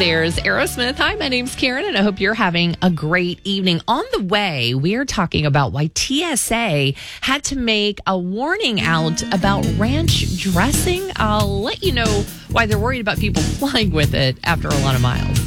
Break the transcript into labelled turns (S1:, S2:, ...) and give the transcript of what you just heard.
S1: There's Aerosmith. Hi, my name's Karen, and I hope you're having a great evening. On the way, we're talking about why TSA had to make a warning out about ranch dressing. I'll let you know why they're worried about people flying with it after a lot of miles.